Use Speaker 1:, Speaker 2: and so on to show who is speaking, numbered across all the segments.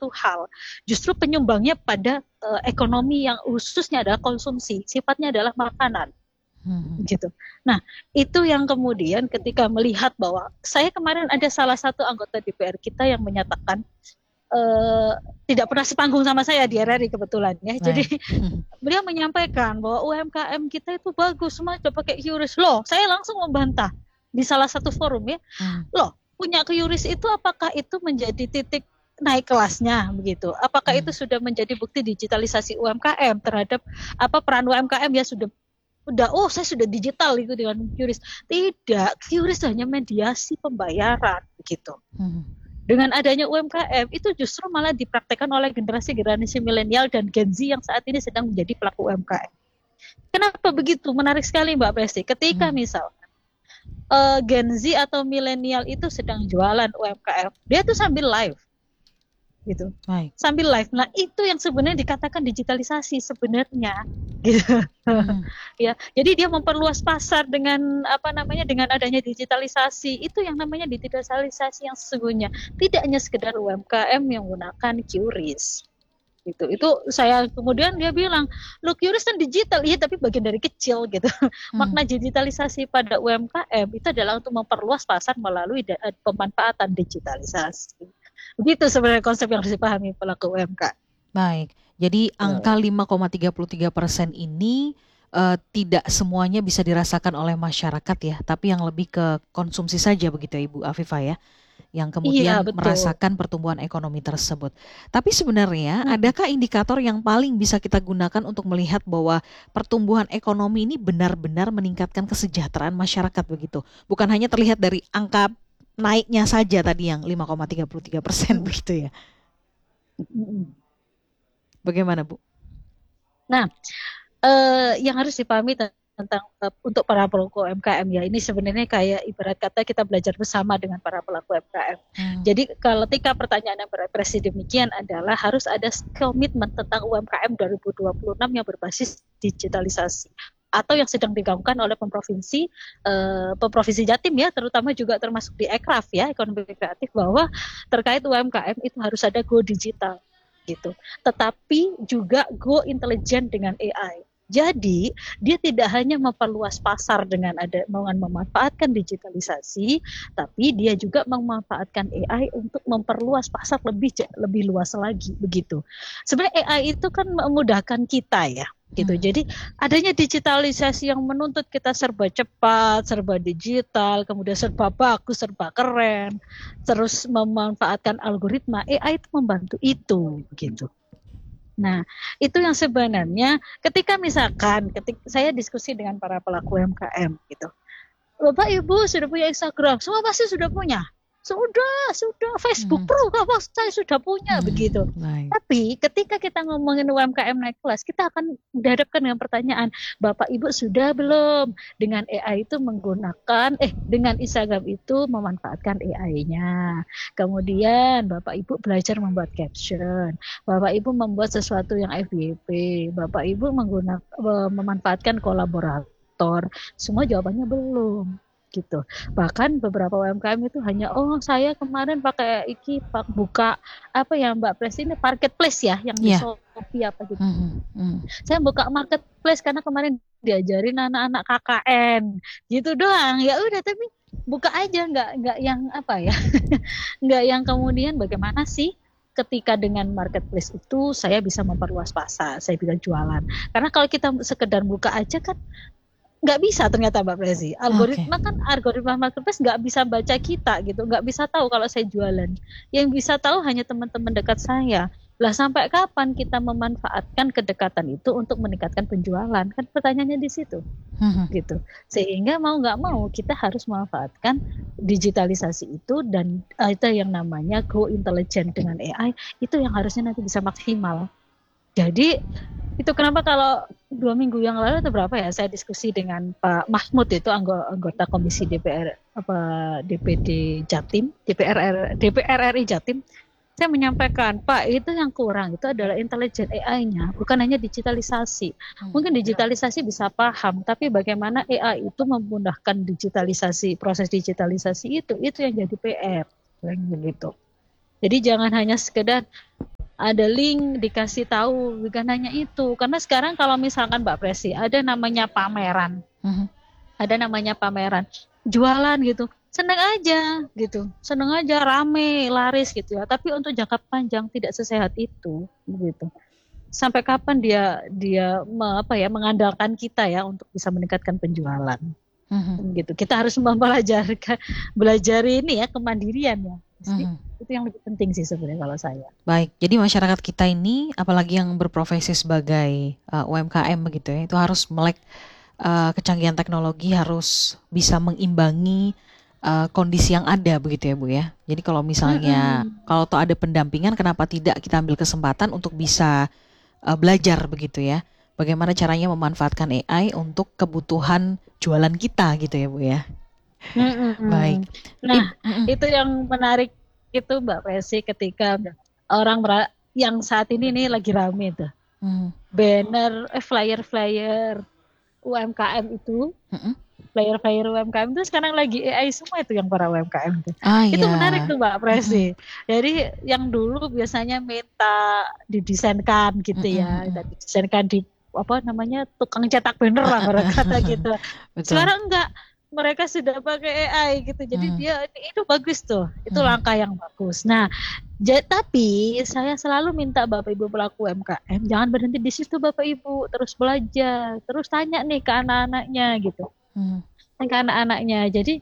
Speaker 1: satu hal, justru penyumbangnya pada ekonomi yang khususnya adalah konsumsi, sifatnya adalah makanan. Gitu. Nah, itu yang kemudian ketika melihat bahwa saya kemarin ada salah satu anggota DPR kita yang menyatakan tidak pernah sepanggung sama saya di RRI kebetulan ya. Jadi beliau menyampaikan bahwa UMKM kita itu bagus, semua coba pakai QRIS. Loh, saya langsung membantah di salah satu forum ya. Loh, punya QRIS itu apakah itu menjadi titik naik kelasnya begitu? Apakah itu sudah menjadi bukti digitalisasi UMKM terhadap peran UMKM ya sudah saya sudah digital itu dengan QRIS. Tidak, QRIS hanya mediasi pembayaran begitu. Dengan adanya UMKM itu justru malah dipraktekkan oleh generasi milenial dan Gen Z yang saat ini sedang menjadi pelaku UMKM. Kenapa begitu? Menarik sekali Mbak Presti. Ketika misal Gen Z atau milenial itu sedang jualan UMKM, dia tuh sambil live. Gitu. Sambil live. Nah, itu yang sebenarnya dikatakan digitalisasi sebenarnya. Gitu. Ya, jadi dia memperluas pasar dengan dengan adanya digitalisasi. Itu yang namanya digitalisasi yang sesungguhnya. Tidak hanya sekedar UMKM yang menggunakan QRIS. Gitu. Itu saya kemudian dia bilang, "Lo QRIS kan digital." Iya, tapi bagian dari kecil gitu. Makna digitalisasi pada UMKM itu adalah untuk memperluas pasar melalui pemanfaatan digitalisasi. Begitu sebenarnya konsep yang harus dipahami pelaku UMKM.
Speaker 2: Baik, jadi angka 5,33% ini tidak semuanya bisa dirasakan oleh masyarakat ya, tapi yang lebih ke konsumsi saja begitu ya Ibu Afifah ya, yang kemudian merasakan pertumbuhan ekonomi tersebut. Tapi sebenarnya adakah indikator yang paling bisa kita gunakan untuk melihat bahwa pertumbuhan ekonomi ini benar-benar meningkatkan kesejahteraan masyarakat begitu? Bukan hanya terlihat dari angka naiknya saja tadi yang 5,33% begitu ya. Bagaimana Bu?
Speaker 1: Nah, yang harus dipahami tentang untuk para pelaku UMKM ya, ini sebenarnya kayak ibarat kata kita belajar bersama dengan para pelaku UMKM. Jadi ketika pertanyaan yang berekspresi demikian adalah harus ada komitmen tentang UMKM 2026 yang berbasis digitalisasi atau yang sedang digaungkan oleh Pemprovinsi Jatim ya, terutama juga termasuk di Ekraf ya, ekonomi kreatif, bahwa terkait UMKM itu harus ada go digital gitu. Tetapi juga go intelijen dengan AI. Jadi dia tidak hanya memperluas pasar dengan memanfaatkan digitalisasi, tapi dia juga memanfaatkan AI untuk memperluas pasar lebih luas lagi begitu. Sebenarnya AI itu kan memudahkan kita ya. Gitu. Jadi adanya digitalisasi yang menuntut kita serba cepat, serba digital, kemudian serba bagus, serba keren, terus memanfaatkan algoritma, AI itu membantu itu gitu. Nah, itu yang sebenarnya ketika saya diskusi dengan para pelaku UMKM gitu. Bapak Ibu sudah punya Instagram, semua pasti sudah punya. Sudah Facebook Pro, saya sudah punya begitu. Tapi ketika kita ngomongin UMKM naik kelas, kita akan dihadapkan dengan pertanyaan, Bapak Ibu sudah belum dengan AI itu dengan Instagram itu memanfaatkan AI-nya. Kemudian Bapak Ibu belajar membuat caption, Bapak Ibu membuat sesuatu yang FYP, Bapak Ibu memanfaatkan kolaborator. Semua jawabannya belum. Gitu. Bahkan beberapa UMKM itu hanya saya kemarin pakai buka Mbak Pres ini marketplace ya yang di Shopee apa gitu. Saya buka marketplace karena kemarin diajarin anak-anak KKN gitu doang. Ya udah, tapi buka aja, nggak yang nggak yang kemudian bagaimana sih ketika dengan marketplace itu saya bisa memperluas pasar, saya bisa jualan. Karena kalau kita sekedar buka aja kan nggak bisa ternyata Mbak Presi. Algoritma marketplace nggak bisa baca kita gitu, nggak bisa tahu kalau saya jualan. Yang bisa tahu hanya teman-teman dekat saya. Lah sampai kapan kita memanfaatkan kedekatan itu untuk meningkatkan penjualan? Kan pertanyaannya di situ. Gitu. Sehingga mau nggak mau kita harus memanfaatkan digitalisasi itu dan itu yang namanya go intelligent dengan AI itu yang harusnya nanti bisa maksimal. Jadi itu kenapa kalau 2 minggu yang lalu atau berapa ya saya diskusi dengan Pak Mahmud itu anggota Komisi DPD Jatim, DPR RI Jatim. Saya menyampaikan, Pak, itu yang kurang itu adalah intelijen AI-nya, bukan hanya digitalisasi. Mungkin digitalisasi bisa paham, tapi bagaimana AI itu memudahkan digitalisasi, proses digitalisasi itu yang jadi PR, begitu. Jadi jangan hanya sekedar ada link dikasih tahu, bukan hanya itu. Karena sekarang kalau misalkan Mbak Presi ada namanya pameran, jualan gitu, seneng aja rame, laris gitu ya. Tapi untuk jangka panjang tidak sesehat itu, gitu. Sampai kapan dia mengandalkan kita ya untuk bisa meningkatkan penjualan, gitu. Kita harus belajar ini ya, kemandirian ya. Jadi, itu yang lebih penting sih sebenarnya kalau saya.
Speaker 2: Baik, jadi masyarakat kita ini, apalagi yang berprofesi sebagai UMKM begitu ya, itu harus melek kecanggihan teknologi, harus bisa mengimbangi kondisi yang ada begitu ya Bu ya. Jadi kalau misalnya kalau ada pendampingan, kenapa tidak kita ambil kesempatan untuk bisa belajar begitu ya. Bagaimana caranya memanfaatkan AI untuk kebutuhan jualan kita gitu ya Bu ya. Baik.
Speaker 1: Nah, itu yang menarik itu Mbak Presi, ketika orang yang saat ini nih lagi rame tuh. Banner, flyer UMKM itu. Flyer UMKM itu sekarang lagi AI semua itu yang para UMKM itu. Itu menarik tuh Mbak Presi. Jadi yang dulu biasanya minta didesainkan gitu ya, didesainkan di tukang cetak banner lah kata gitu. Sekarang enggak, mereka sudah pakai AI gitu. Jadi itu bagus tuh. Itu langkah yang bagus. Nah, tapi saya selalu minta Bapak Ibu pelaku UMKM jangan berhenti di situ Bapak Ibu, terus belajar, terus tanya nih ke anak-anaknya gitu. Ke anak-anaknya. Jadi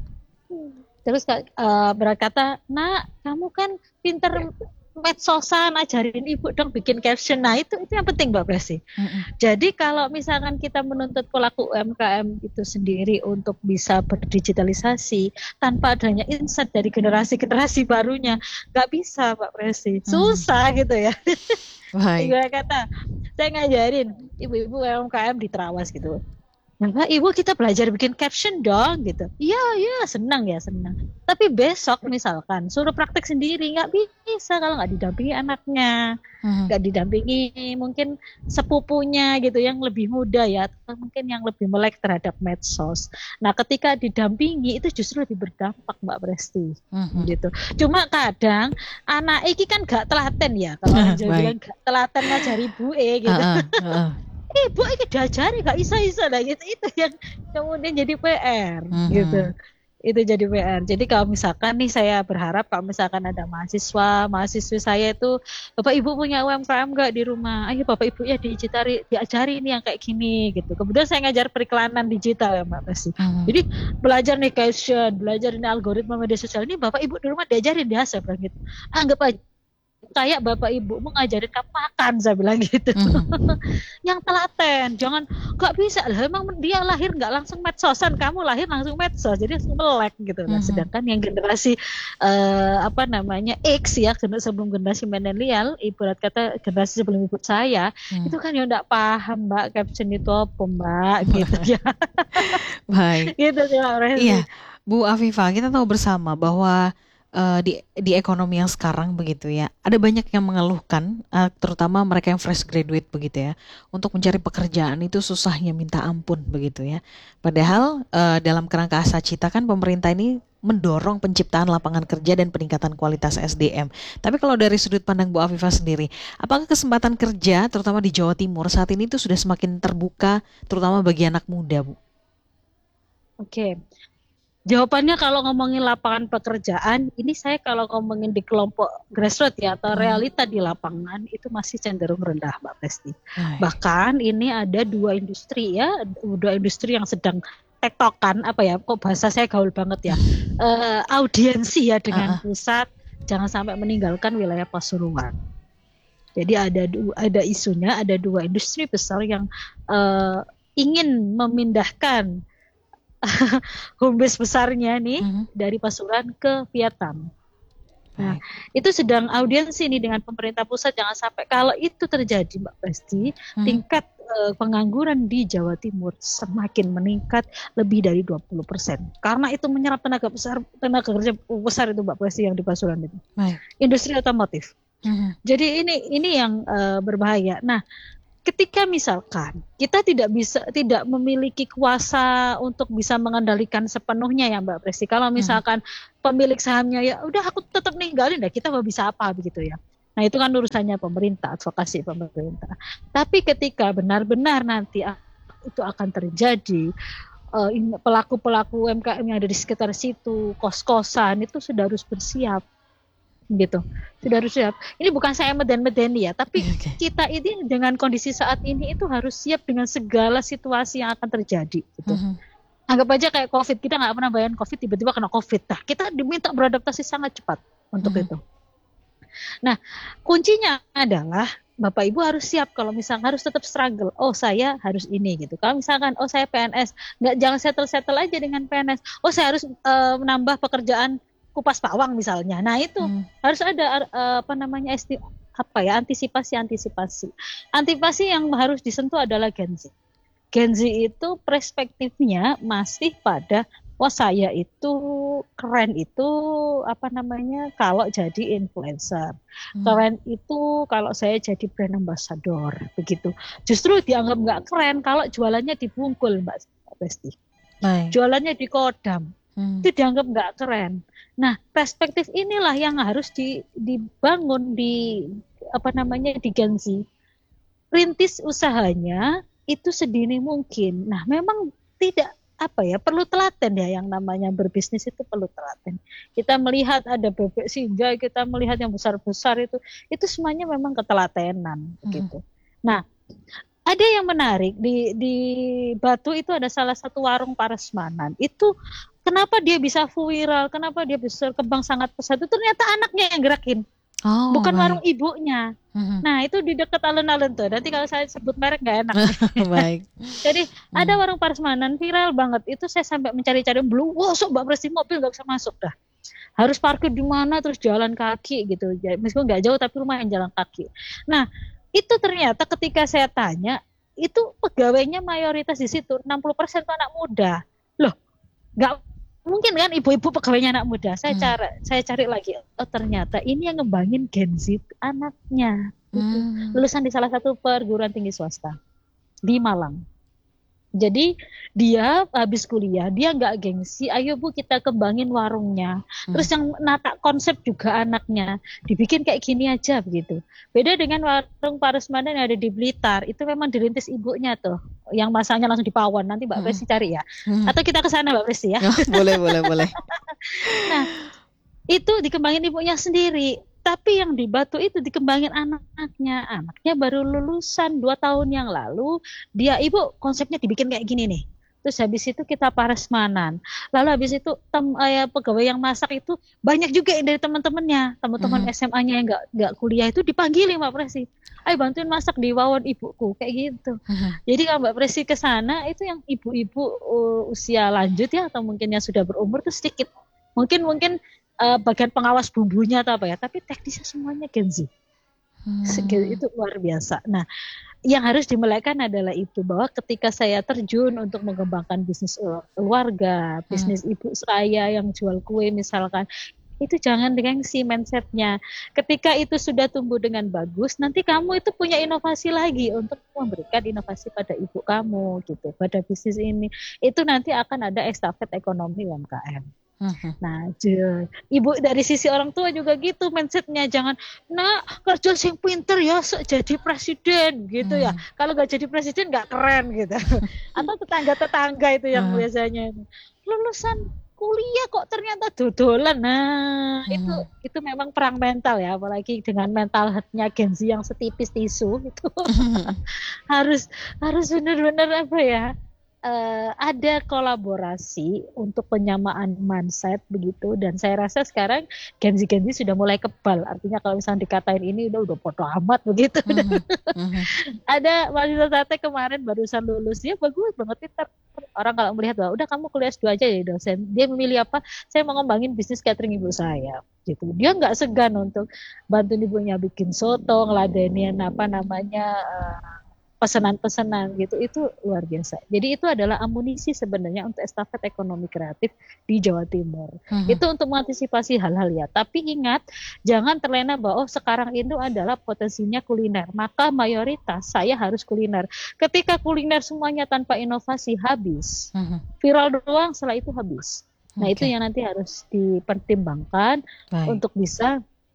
Speaker 1: terus berkata, "Nak, kamu kan pinter medsosan, ajarin ibu dong bikin caption." Nah, itu yang penting Mbak Presi. Jadi kalau misalkan kita menuntut pelaku UMKM itu sendiri untuk bisa berdigitalisasi tanpa adanya insight dari generasi barunya, nggak bisa Mbak Presi. Susah gitu ya. Baik. Saya ngajarin ibu-ibu UMKM di Trawas gitu. Nah, Ibu kita belajar bikin caption dong gitu. Iya, senang. Tapi besok misalkan suruh praktek sendiri, nggak bisa kalau nggak didampingi anaknya, nggak didampingi mungkin sepupunya gitu yang lebih muda ya, atau mungkin yang lebih melek terhadap medsos. Nah, ketika didampingi itu justru lebih berdampak Mbak Presti, gitu. Cuma kadang anak iki kan nggak telaten ya, kalau orang Jawa bilang nggak telaten ngajari ibuke gitu. Bu, ini diajari gak isa-isa lah gitu. Itu yang kemudian jadi PR gitu. Itu jadi PR. Jadi kalau misalkan nih, saya berharap kalau misalkan ada mahasiswi saya itu, Bapak Ibu punya UMKM gak di rumah? Ayo Bapak Ibu ya diajari ini yang kayak gini gitu. Kemudian saya ngajar periklanan digital ya Mbak Presi. Jadi belajar nih caption, belajar ini algoritma media sosial, ini Bapak Ibu di rumah diajarin dia, saya bilang gitu. Anggap aja kayak Bapak Ibu mau ngajarin kamu makan, saya bilang gitu. Yang telaten, jangan nggak bisa lah, emang dia lahir nggak langsung medsosan, kamu lahir langsung medsos, jadi langsung melek gitu. Nah, sedangkan yang generasi X ya, sebelum generasi milenial, ibarat kata generasi sebelum ibu saya, itu kan ya nggak paham Mbak caption itu apa Mbak gitu ya.
Speaker 2: Baik.
Speaker 1: Gitu sih Mbak Resi.
Speaker 2: Iya, Bu Afifah, kita tahu bersama bahwa di ekonomi yang sekarang begitu ya, ada banyak yang mengeluhkan, terutama mereka yang fresh graduate begitu ya, untuk mencari pekerjaan itu susahnya minta ampun begitu ya. Padahal dalam kerangka Asa Cita kan pemerintah ini mendorong penciptaan lapangan kerja dan peningkatan kualitas SDM. Tapi kalau dari sudut pandang Bu Afifah sendiri, apakah kesempatan kerja terutama di Jawa Timur saat ini itu sudah semakin terbuka, terutama bagi anak muda, Bu?
Speaker 1: Oke. Jawabannya kalau ngomongin lapangan pekerjaan, ini saya kalau ngomongin di kelompok grassroots ya, atau realita di lapangan, itu masih cenderung rendah Mbak Presti. Bahkan ini ada dua industri yang sedang tektokan, kok bahasa saya gaul banget ya, audiensi ya dengan pusat, jangan sampai meninggalkan wilayah Pasuruan. Jadi ada isunya, ada dua industri besar yang ingin memindahkan home base besarnya nih dari Pasuruan ke Vietnam. Nah, itu sedang audiensi nih dengan pemerintah pusat, jangan sampai kalau itu terjadi Mbak Presti, tingkat pengangguran di Jawa Timur semakin meningkat lebih dari 20%. Karena itu menyerap tenaga kerja besar itu Mbak Presti yang di Pasuruan itu. Industri otomotif. Jadi ini yang berbahaya. Nah, ketika misalkan kita tidak memiliki kuasa untuk bisa mengendalikan sepenuhnya ya Mbak Presti. Kalau misalkan pemilik sahamnya ya udah aku tetap ninggalin, kita nggak bisa apa begitu ya. Nah itu kan urusannya pemerintah, advokasi pemerintah. Tapi ketika benar-benar nanti itu akan terjadi, pelaku-pelaku UMKM yang ada di sekitar situ, kos-kosan itu sudah harus bersiap gitu, sudah harus siap. Ini bukan saya meden-medeni ya, tapi kita ini dengan kondisi saat ini itu harus siap dengan segala situasi yang akan terjadi gitu. Anggap aja kayak COVID, kita nggak pernah bayangin COVID, tiba-tiba kena COVID. Nah, kita diminta beradaptasi sangat cepat untuk itu. Nah, kuncinya adalah Bapak Ibu harus siap kalau misalnya harus tetap struggle. Oh, saya harus ini gitu. Kalau misalkan oh saya PNS, jangan settle aja dengan PNS. Oh, saya harus menambah pekerjaan kupas pawang misalnya. Nah, itu harus ada antisipasi. Antisipasi yang harus disentuh adalah Gen Z. Gen Z itu perspektifnya masih pada saya itu keren itu kalau jadi influencer. Keren itu kalau saya jadi brand ambassador begitu. Justru dianggap nggak keren kalau jualannya dibungkul, Mbak Besti. Jualannya di Kodam. Itu dianggap nggak keren. Nah, perspektif inilah yang harus dibangun di Gen Z. Rintis usahanya itu sedini mungkin. Nah, memang tidak perlu telaten ya, yang namanya berbisnis itu perlu telaten. Kita melihat ada bebek singa, kita melihat yang besar-besar itu semuanya memang ketelatenan gitu. Nah, ada yang menarik di Batu itu ada salah satu warung Parasmanan. Itu kenapa dia bisa viral, kenapa dia bisa kembang sangat pesat, itu ternyata anaknya yang gerakin. Bukan warung ibunya. Nah, itu di dekat alun-alun tuh. Nanti kalau saya sebut merek nggak enak.
Speaker 2: Baik.
Speaker 1: Jadi ada warung Parasmanan viral banget. Itu saya sampai mencari-cari, belum, sok Mbak Presti mobil nggak bisa masuk dah. Harus parkir di mana, terus jalan kaki gitu. Meskipun nggak jauh tapi lumayan jalan kaki. Nah, itu ternyata ketika saya tanya, itu pegawainya mayoritas di situ 60% itu anak muda. Loh, nggak mungkin kan ibu-ibu pegawainya anak muda. Saya cari lagi. Oh, ternyata ini yang ngembangin Gen Z anaknya. Lulusan di salah satu perguruan tinggi swasta di Malang. Jadi dia habis kuliah, dia nggak gengsi, ayo Bu kita kembangin warungnya. Terus yang nata konsep juga anaknya, dibikin kayak gini aja begitu. Beda dengan warung Parasmanan yang ada di Blitar, itu memang dirintis ibunya tuh, yang masaknya langsung di pawon. Nanti Mbak Presti cari ya, atau kita ke sana Mbak Presti ya.
Speaker 2: Boleh.
Speaker 1: Nah, itu dikembangin ibunya sendiri. Tapi yang di Batu itu dikembangin anaknya baru lulusan 2 tahun yang lalu. Dia, Ibu konsepnya dibikin kayak gini nih. Terus habis itu kita Parasmanan. Lalu habis itu pegawai yang masak itu banyak juga yang dari teman-temannya, teman-teman SMA-nya yang nggak kuliah itu dipanggilin Mbak Presti. Ayo bantuin masak di wawon ibuku kayak gitu. Jadi kalau Mbak Presti ke sana itu yang ibu-ibu usia lanjut ya, atau mungkin yang sudah berumur tuh sedikit. Mungkin bagian pengawas bumbunya atau apa ya, tapi teknisnya semuanya Gen Z. Itu luar biasa. Nah, yang harus dimelekkan adalah itu, bahwa ketika saya terjun untuk mengembangkan bisnis keluarga, bisnis ibu saya yang jual kue misalkan, itu jangan gengsi mindsetnya. Ketika itu sudah tumbuh dengan bagus, nanti kamu itu punya inovasi lagi untuk memberikan inovasi pada ibu kamu gitu, pada bisnis ini. Itu nanti akan ada estafet ekonomi UMKM. Nah, ibu dari sisi orang tua juga gitu mindsetnya, jangan kerja sing pinter ya jadi presiden gitu ya, kalau nggak jadi presiden nggak keren gitu. Atau tetangga itu yang biasanya lulusan kuliah kok ternyata dodolan. Nah, itu memang perang mental ya, apalagi dengan mental health-nya Gen Z yang setipis tisu itu. harus benar-benar ada kolaborasi untuk penyamaan mindset begitu. Dan saya rasa sekarang Gen Z sudah mulai kebal, artinya kalau misalnya dikatain ini udah podo amat begitu. Ada mahasiswa sate kemarin barusan lulus, dia bagus banget, pintar. Orang kalau melihat bahwa udah kamu kuliah S2 aja ya dosen, dia memilih apa? Saya mau ngembangin bisnis catering ibu saya gitu. Dia nggak segan untuk bantu ibunya bikin soto, ngeladenin pesanan-pesanan gitu. Itu luar biasa. Jadi itu adalah amunisi sebenarnya untuk estafet ekonomi kreatif di Jawa Timur. Itu untuk mengantisipasi hal-hal ya. Tapi ingat, jangan terlena bahwa sekarang itu adalah potensinya kuliner. Maka mayoritas saya harus kuliner. Ketika kuliner semuanya tanpa inovasi habis. Viral doang, setelah itu habis. Nah, itu yang nanti harus dipertimbangkan untuk bisa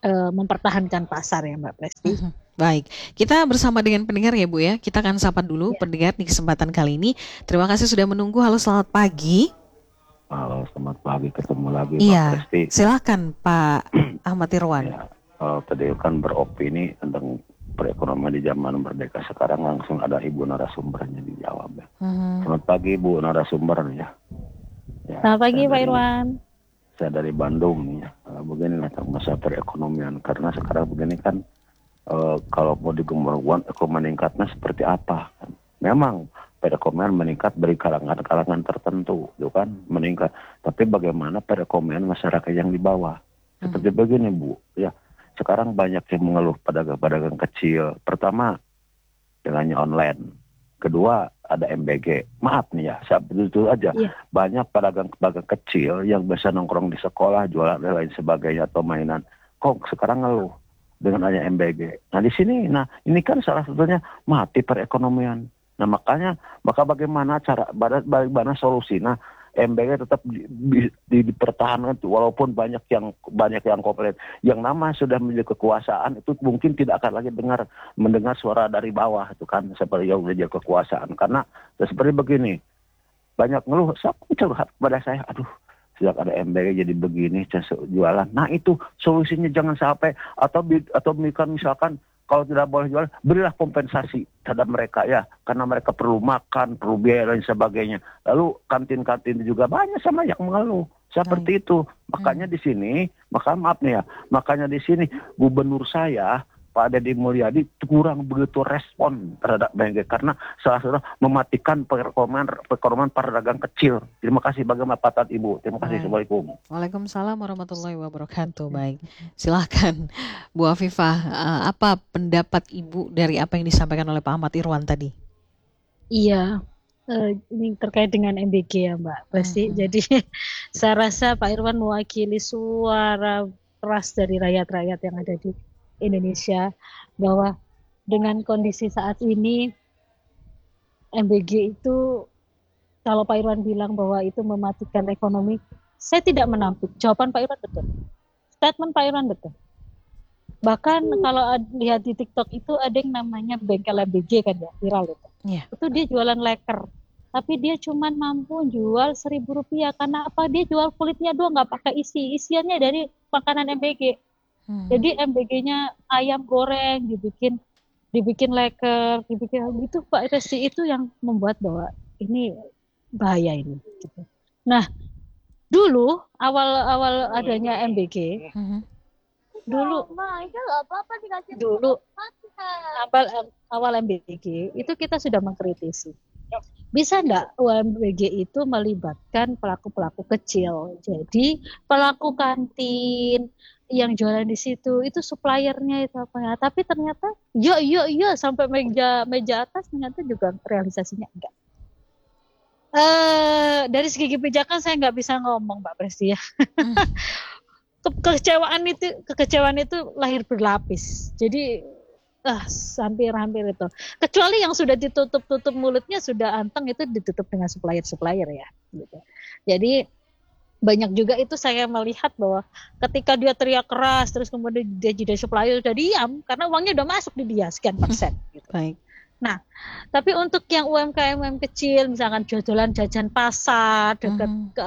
Speaker 1: mempertahankan pasar ya Mbak Presti.
Speaker 2: Baik, kita bersama dengan pendengar ya Bu ya. Kita akan sapa dulu pendengar di kesempatan kali ini. Terima kasih sudah menunggu. Halo, selamat pagi.
Speaker 3: Halo, selamat pagi, ketemu lagi Mbak
Speaker 2: Iya,
Speaker 3: Presti.
Speaker 2: silakan Pak Ahmad Irwan.
Speaker 3: Ya, tadi kan beropini tentang perekonomian di zaman merdeka. Sekarang langsung ada Ibu narasumbernya dijawab ya. Selamat pagi Ibu narasumber ya.
Speaker 1: Selamat pagi Pak Irwan.
Speaker 3: Saya dari Bandung nih ya. Begini tentang masa perekonomian, karena sekarang begini kan kalau mau digembar-gemborkan meningkatnya seperti apa kan? Memang perekonomian meningkat dari kalangan-kalangan tertentu, itu kan meningkat. Tapi bagaimana perekonomian masyarakat yang di bawah? Seperti begini Bu, ya. Sekarang banyak yang mengeluh pedagang-pedagang kecil. Pertama, dengannya online. Kedua, ada MBG. Maaf nih ya, itu aja. Banyak pedagang-pedagang kecil yang biasa nongkrong di sekolah, jualan dan lain sebagainya atau mainan. Kok sekarang ngeluh dengan adanya MBG? Nah di sini, ini kan salah satunya mati perekonomian. Nah maka bagaimana bagaimana solusi? Nah MBG tetap dipertahankan walaupun banyak yang komplain. Yang nama sudah menjadi kekuasaan itu mungkin tidak akan lagi mendengar suara dari bawah itu kan seperti yang menjadi kekuasaan. Karena seperti begini, banyak ngeluh, curhat kepada saya, aduh sejak ada MBG jadi begini jualan. Nah itu solusinya jangan sampai atau misalkan kalau tidak boleh jual, berilah kompensasi terhadap mereka ya, karena mereka perlu makan, perlu biaya dan sebagainya. Lalu kantin-kantin juga banyak sama yang mengeluh seperti itu. Makanya di sini, makanya di sini gubernur saya Pak Deddy Mulyadi kurang begitu respon terhadap BNG karena salah satu mematikan perekonomian para dagang kecil. Terima kasih bagaimana Pak Ibu. Terima kasih. Assalamualaikum.
Speaker 2: Waalaikumsalam warahmatullahi wabarakatuh. Baik, silakan Bu Afifah, apa pendapat Ibu dari apa yang disampaikan oleh Pak Ahmad Irwan tadi?
Speaker 1: Iya, ini terkait dengan MBG ya Mbak Presti. Jadi saya rasa Pak Irwan mewakili suara keras dari rakyat-rakyat yang ada di Indonesia bahwa dengan kondisi saat ini MBG itu, kalau Pak Irwan bilang bahwa itu mematikan ekonomi, saya tidak menampik. Jawaban Pak Irwan betul. Statement Pak Irwan betul. Bahkan kalau lihat di TikTok itu ada yang namanya bengkel MBG kan ya, viral itu. Itu dia jualan leker. Tapi dia cuma mampu jual Rp1.000 karena apa? Dia jual kulitnya doang, nggak pakai isiannya dari makanan MBG. Jadi MBG-nya ayam goreng dibikin leker, dibikin gitu Pak Resi, itu yang membuat bahwa ini bahaya ini. Gitu. Nah, dulu awal adanya MBG, awal MBG itu kita sudah mengkritisi. Bisa enggak UMBG itu melibatkan pelaku-pelaku kecil? Jadi pelaku kantin yang jualan di situ itu suppliernya itu apa ya? Tapi ternyata iya sampai meja atas ternyata juga realisasinya enggak. Dari segi kebijakan saya nggak bisa ngomong Mbak Presti ya. Kekecewaan itu lahir berlapis. Jadi hampir itu. Kecuali yang sudah ditutup mulutnya sudah anteng, itu ditutup dengan supplier ya. Gitu. Jadi banyak juga itu saya melihat bahwa ketika dia teriak keras, terus kemudian dia jadi supplier udah diam karena uangnya udah masuk di dia sekian persen. Gitu.
Speaker 2: Baik.
Speaker 1: Nah, tapi untuk yang UMKM kecil, misalkan jualan jajan pasar dekat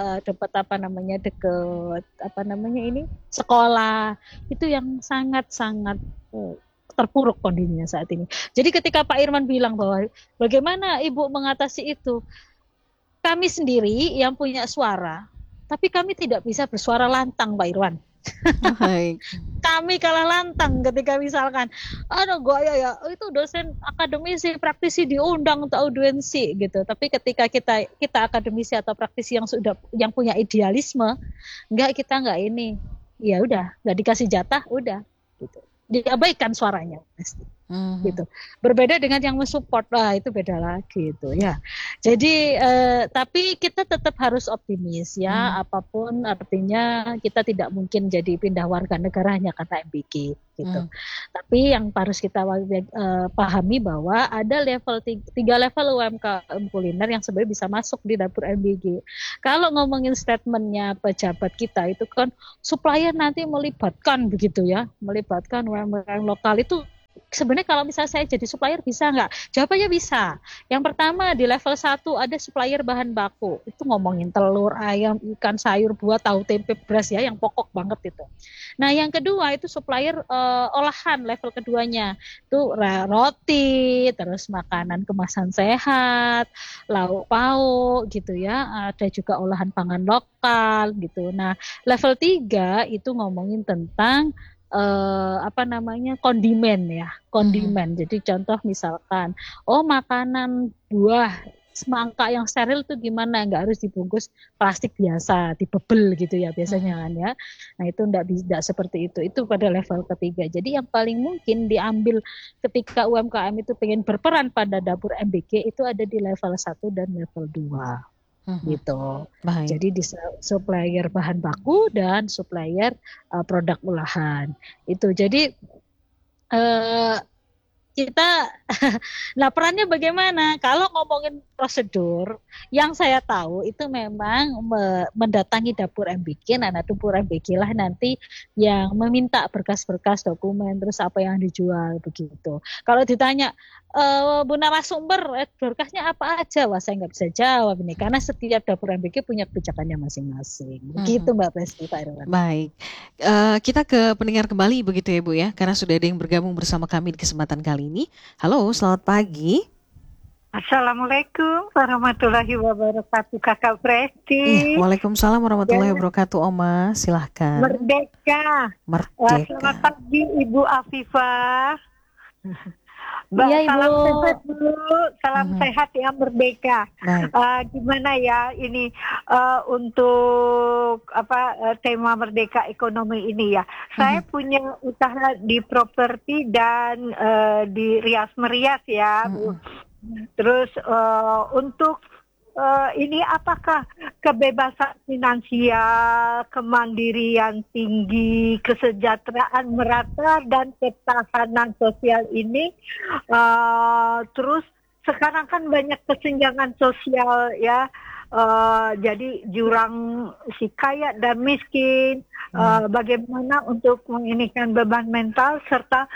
Speaker 1: sekolah, itu yang sangat-sangat terpuruk kondisinya saat ini. Jadi ketika Pak Irwan bilang bahwa bagaimana Ibu mengatasi itu, kami sendiri yang punya suara, tapi kami tidak bisa bersuara lantang Pak Irwan. Kami kalah lantang ketika misalkan ya itu dosen akademisi praktisi diundang untuk audiensi gitu, tapi ketika kita akademisi atau praktisi yang punya idealisme, kita ini ya udah nggak dikasih jatah, udah gitu, diabaikan suaranya. gitu. Berbeda dengan yang mensupport, itu beda lagi itu ya. Jadi tapi kita tetap harus optimis ya, apapun artinya kita tidak mungkin jadi pindah warga negara hanya karena MBG gitu. Tapi yang harus kita pahami bahwa ada level 3 level UMKM kuliner yang sebenarnya bisa masuk di dapur MBG. Kalau ngomongin statementnya pejabat kita itu kan supplier nanti melibatkan begitu ya, melibatkan UMKM lokal itu. Sebenarnya kalau misalnya saya jadi supplier bisa nggak? Jawabannya bisa. Yang pertama di level 1 ada supplier bahan baku. Itu ngomongin telur, ayam, ikan, sayur, buah, tahu, tempe, beras ya, yang pokok banget itu. Nah yang kedua itu supplier olahan level keduanya. Itu roti, terus makanan kemasan sehat, lauk pauk gitu ya. Ada juga olahan pangan lokal gitu. Nah level 3 itu ngomongin tentang kondimen ya, kondimen. Jadi contoh misalkan, makanan buah semangka yang steril itu gimana? Nggak harus dibungkus plastik biasa, dibebel gitu ya biasanya kan ya. Nah itu nggak seperti itu. Itu pada level ketiga. Jadi yang paling mungkin diambil ketika UMKM itu pengen berperan pada dapur MBG itu ada di level 1 dan level 2. Gitu.
Speaker 2: Baik.
Speaker 1: Jadi di supplier bahan baku dan supplier produk olahan. Itu. Jadi kita nah perannya bagaimana? Kalau ngomongin prosedur, yang saya tahu itu memang mendatangi dapur MBG, nah dapur MBG lah nanti yang meminta berkas-berkas dokumen, terus apa yang dijual begitu. Kalau ditanya Bu narasumber, berkasnya apa aja? Wah saya nggak bisa jawab ini, karena setiap dapur MBG punya kebijakannya masing-masing. Begitu Mbak Presti, Pak Irwan.
Speaker 2: Baik, kita ke pendengar kembali begitu ya Bu ya, karena sudah ada yang bergabung bersama kami di kesempatan kali ini. Halo, selamat pagi.
Speaker 4: Assalamualaikum warahmatullahi wabarakatuh, Kakak Presti.
Speaker 2: Waalaikumsalam warahmatullahi wabarakatuh, Oma. Silahkan.
Speaker 4: Merdeka. Selamat pagi, Ibu Afifah.
Speaker 1: Iya,
Speaker 4: salam
Speaker 1: Ibu.
Speaker 4: sehat Bu, salam sehat ya Merdeka. Gimana ya ini untuk tema Merdeka Ekonomi ini ya. Saya punya usaha di properti dan di rias merias ya Bu. Terus untuk ini apakah kebebasan finansial, kemandirian tinggi, kesejahteraan merata dan ketahanan sosial ini terus sekarang kan banyak kesenjangan sosial ya, jadi jurang si kaya dan miskin, bagaimana untuk menginikan beban mental serta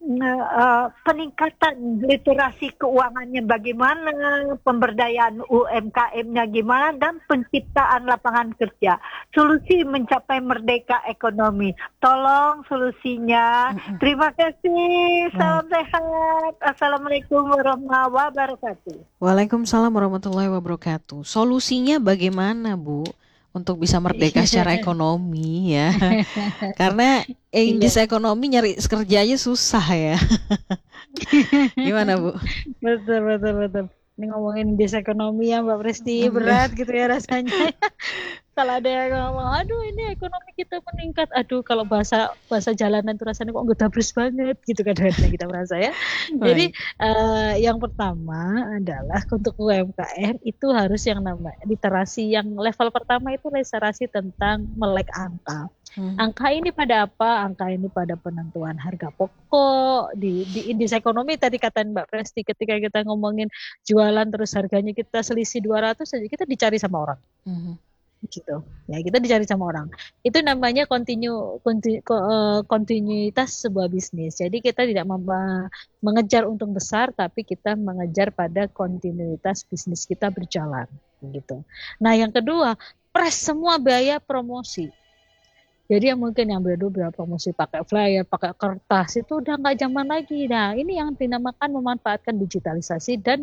Speaker 4: peningkatan literasi keuangannya bagaimana, pemberdayaan UMKM-nya gimana, dan penciptaan lapangan kerja. Solusi mencapai merdeka ekonomi. Tolong solusinya. Terima kasih. Salam sehat. Assalamualaikum warahmatullahi wabarakatuh.
Speaker 2: Waalaikumsalam warahmatullahi wabarakatuh. Solusinya bagaimana Bu? Untuk bisa merdeka secara ekonomi ya. Karena indeks ekonomi nyari kerja aja susah ya. Gimana Bu?
Speaker 1: Betul. Ini ngomongin indeks ekonomi ya Mbak Presti, berat gitu ya rasanya. Kalau ada yang ngomong, aduh ini ekonomi kita meningkat, aduh kalau bahasa jalanan itu rasanya kok ngedabris banget gitu kadang-kadang kita merasa ya. Jadi yang pertama adalah untuk UMKM itu harus yang namanya literasi, yang level pertama itu literasi tentang melek angka. Angka ini pada apa? Angka ini pada penentuan harga pokok di indeks ekonomi tadi kata Mbak Presti, ketika kita ngomongin jualan terus harganya kita selisih 200 saja kita dicari sama orang. Gitu ya, kita dicari sama orang. Itu namanya kontinuitas sebuah bisnis. Jadi kita tidak mengejar untung besar, tapi kita mengejar pada kontinuitas bisnis kita berjalan gitu. Nah yang kedua, press semua biaya promosi. Jadi yang mungkin yang berapa promosi pakai flyer, pakai kertas itu udah nggak zaman lagi. Nah ini yang dinamakan memanfaatkan digitalisasi dan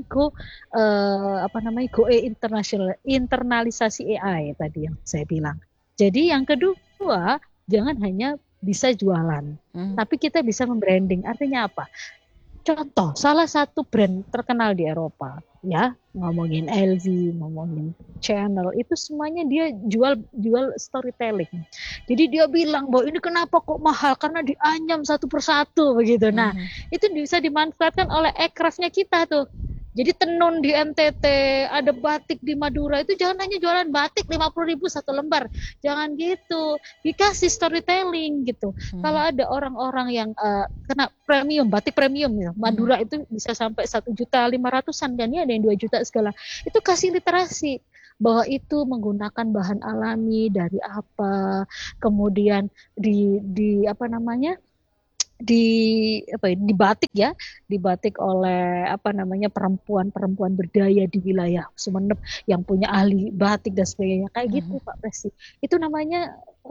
Speaker 1: internalisasi AI tadi yang saya bilang. Jadi yang kedua jangan hanya bisa jualan, tapi kita bisa membranding. Artinya apa? Contoh, salah satu brand terkenal di Eropa, ya, ngomongin LV, ngomongin Chanel, itu semuanya dia jual jual storytelling. Jadi dia bilang bahwa ini kenapa kok mahal karena dianyam satu persatu begitu. Nah, itu bisa dimanfaatkan oleh aircraftnya kita tuh. Jadi tenun di NTT, ada batik di Madura, itu jangan hanya jualan batik 50.000 satu lembar. Jangan gitu. Dikasih storytelling gitu. Kalau ada orang-orang yang kena premium, batik premium ya, Madura itu bisa sampai 1.500.000-an, dan ini ada yang 2 juta segala. Itu kasih literasi bahwa itu menggunakan bahan alami dari apa, kemudian di apa namanya? Dibatik ya, dibatik oleh apa namanya perempuan berdaya di wilayah Sumeneb yang punya ahli batik dan sebagainya, kayak gitu Pak Presi. Itu namanya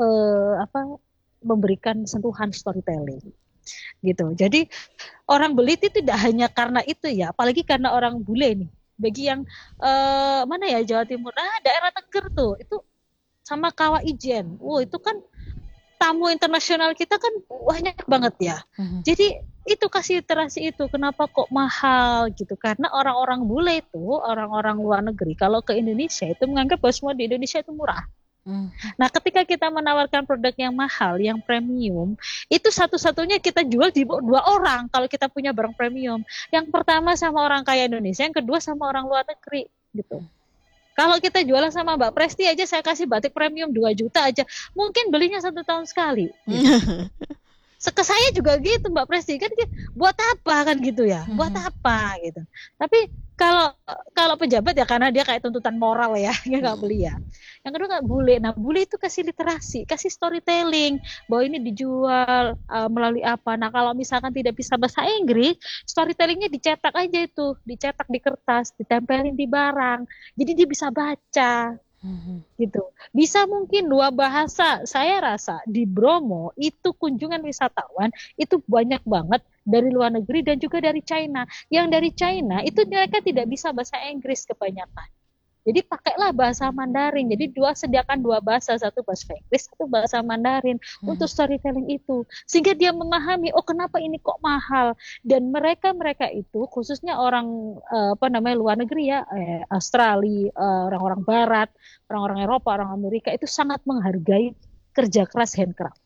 Speaker 1: memberikan sentuhan storytelling gitu. Jadi orang beli itu tidak hanya karena itu ya, apalagi karena orang bule nih. Bagi yang mana ya, Jawa Timur, daerah Teger tuh, itu sama Kawah Ijen. Itu kan tamu internasional kita kan banyak banget ya. Jadi itu kasih literasi itu, kenapa kok mahal gitu, karena orang-orang bule itu, orang-orang luar negeri kalau ke Indonesia itu menganggap bahwa semua di Indonesia itu murah. Nah, ketika kita menawarkan produk yang mahal, yang premium, itu satu-satunya kita jual di 2 orang kalau kita punya barang premium. Yang pertama sama orang kaya Indonesia, yang kedua sama orang luar negeri gitu. Kalau kita jualan sama Mbak Presti aja, saya kasih batik premium 2 juta aja, mungkin belinya 1 tahun sekali. Gitu. Ke saya juga gitu Mbak Presti, kan buat apa kan gitu ya, buat apa gitu. Tapi kalau pejabat ya karena dia kayak tuntutan moral ya, dia nggak beli ya. Yang kedua nggak bule. Nah, bule itu kasih literasi, kasih storytelling bahwa ini dijual melalui apa. Nah, kalau misalkan tidak bisa bahasa Inggris, storytellingnya dicetak aja itu, dicetak di kertas, ditempelin di barang, jadi dia bisa baca. Gitu. Bisa mungkin 2 bahasa. Saya rasa di Bromo itu kunjungan wisatawan itu banyak banget dari luar negeri dan juga dari China. Yang dari China itu mereka tidak bisa bahasa Inggris kebanyakan. Jadi pakailah bahasa Mandarin. Jadi sediakan 2 bahasa, 1 bahasa Inggris, 1 bahasa Mandarin untuk storytelling itu. Sehingga dia memahami, kenapa ini kok mahal. Dan mereka itu khususnya orang luar negeri ya, Australia, orang-orang Barat, orang-orang Eropa, orang Amerika itu sangat menghargai kerja keras handcraft.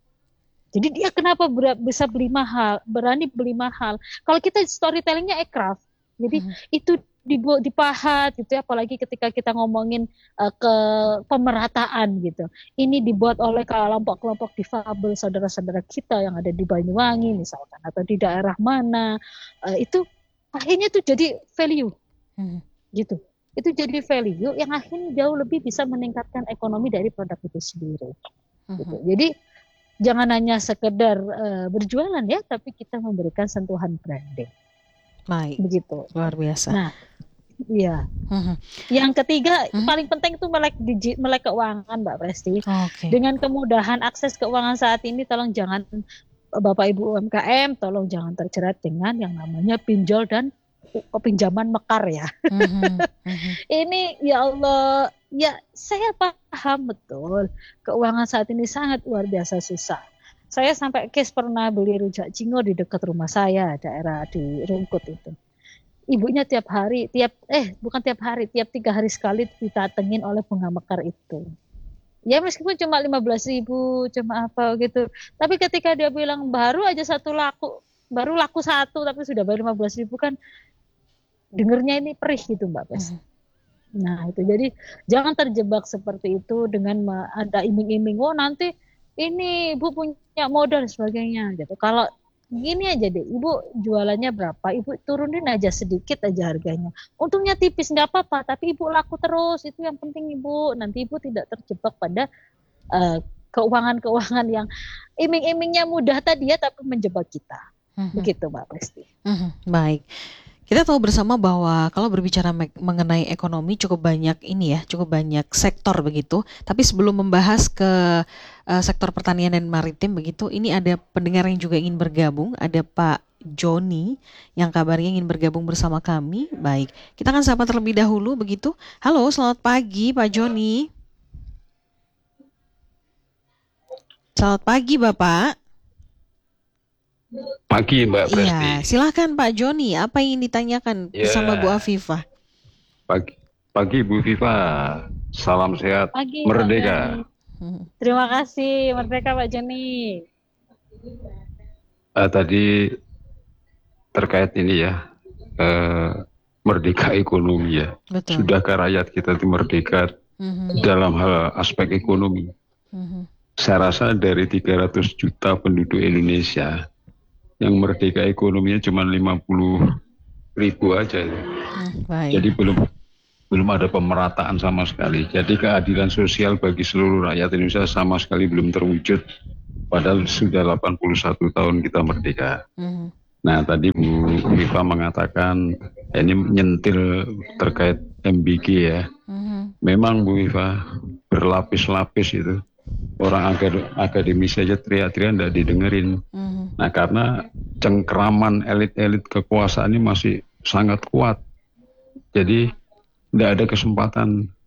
Speaker 1: Jadi dia kenapa bisa berani beli mahal. Kalau kita storytellingnya aircraft, jadi itu dipahat gitu ya, apalagi ketika kita ngomongin ke pemerataan gitu. Ini dibuat oleh kelompok-kelompok difabel saudara-saudara kita yang ada di Banyuwangi misalkan, atau di daerah mana, itu akhirnya tuh jadi value gitu. Itu jadi value yang akhirnya jauh lebih bisa meningkatkan ekonomi dari produk itu sendiri. Gitu. Jadi jangan hanya sekedar berjualan ya, tapi kita memberikan sentuhan branding.
Speaker 2: Baik.
Speaker 1: Begitu.
Speaker 2: Luar biasa.
Speaker 1: Nah, iya. Yang ketiga paling penting itu melek keuangan Mbak Presti. Dengan kemudahan akses keuangan saat ini, tolong jangan Bapak Ibu UMKM, tolong jangan terjerat dengan yang namanya pinjol dan pinjaman mekar ya. Ini ya Allah, ya saya paham betul keuangan saat ini sangat luar biasa susah. Saya sampai pernah beli rujak cingur di dekat rumah saya, daerah di Rungkut itu. Ibunya tiap 3 hari sekali didatengin oleh bunga mekar itu. Ya meskipun cuma 15.000, cuma apa gitu. Tapi ketika dia bilang baru laku 1, tapi sudah bayar 15.000 kan, dengernya ini perih gitu Mbak Pes. Nah itu, jadi jangan terjebak seperti itu dengan ada iming-iming, nanti ini Ibu punya modal dan sebagainya gitu. Kalau gini aja deh, Ibu jualannya berapa, Ibu turunin aja sedikit aja harganya. Untungnya tipis nggak apa-apa, tapi Ibu laku terus, itu yang penting Ibu. Nanti Ibu tidak terjebak pada keuangan-keuangan yang iming-imingnya mudah tadi ya, tapi menjebak kita. Begitu Mbak Presti.
Speaker 2: Baik. Kita tahu bersama bahwa kalau berbicara mengenai ekonomi cukup banyak sektor begitu. Tapi sebelum membahas ke sektor pertanian dan maritim begitu, ini ada pendengar yang juga ingin bergabung. Ada Pak Joni yang kabarnya ingin bergabung bersama kami. Baik, kita akan sapa terlebih dahulu begitu. Halo, selamat pagi Pak Joni. Selamat pagi Bapak.
Speaker 5: Pagi Mbak Presti.
Speaker 2: Iya, silakan Pak Joni, apa yang ditanyakan bersama Bu
Speaker 5: Ya,
Speaker 2: Afifah?
Speaker 5: pagi Bu Viva. Salam sehat,
Speaker 1: Pagi Pak Joni.
Speaker 5: merdeka.
Speaker 1: Terima kasih, merdeka Pak Joni.
Speaker 5: Tadi terkait ini ya, merdeka ekonomi ya.
Speaker 2: Betul.
Speaker 5: Sudahkah rakyat kita itu merdeka dalam hal aspek ekonomi? Saya rasa dari 300 juta penduduk Indonesia, yang merdeka ekonominya cuma 50.000 aja.
Speaker 2: Baik.
Speaker 5: Jadi belum ada pemerataan sama sekali. Jadi keadilan sosial bagi seluruh rakyat Indonesia sama sekali belum terwujud. Padahal sudah 81 tahun kita merdeka. Nah tadi Bu Viva mengatakan ini nyentil terkait MBG ya. Memang Bu Viva berlapis-lapis itu. Orang akademis saja teriak-teriak tidak didengerin. Nah karena cengkeraman elit-elit kekuasaan ini masih sangat kuat. Jadi tidak ada kesempatan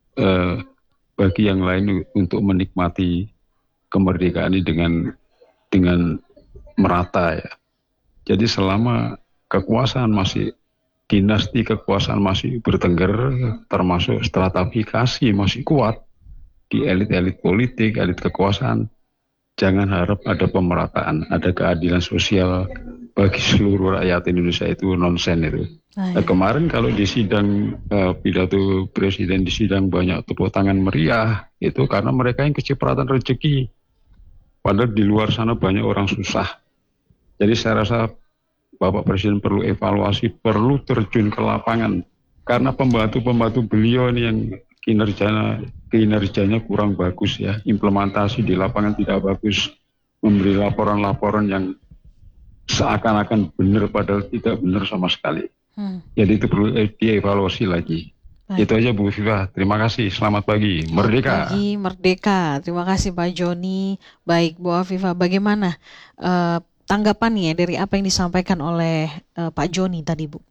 Speaker 5: bagi yang lain untuk menikmati kemerdekaan ini dengan merata ya. Jadi selama kekuasaan masih dinasti kekuasaan masih bertengger, termasuk stratifikasi masih kuat di elit-elit politik, elit kekuasaan, jangan harap ada pemerataan, ada keadilan sosial bagi seluruh rakyat Indonesia, itu nonsen itu. Kemarin kalau di sidang pidato presiden di sidang banyak tepuk tangan meriah, itu karena mereka yang kecipratan rezeki. Padahal di luar sana banyak orang susah. Jadi saya rasa Bapak Presiden perlu evaluasi, perlu terjun ke lapangan. Karena pembantu-pembantu beliau ini yang kinerjanya kurang bagus ya, implementasi di lapangan tidak bagus, memberi laporan-laporan yang seakan-akan benar padahal tidak benar sama sekali. Jadi itu perlu dievaluasi lagi. Baik. Itu aja Bu Viva, terima kasih, selamat pagi, merdeka.
Speaker 2: Selamat pagi, merdeka. Terima kasih Pak Joni. Baik Bu Afifah, bagaimana tanggapannya dari apa yang disampaikan oleh Pak Joni tadi Bu?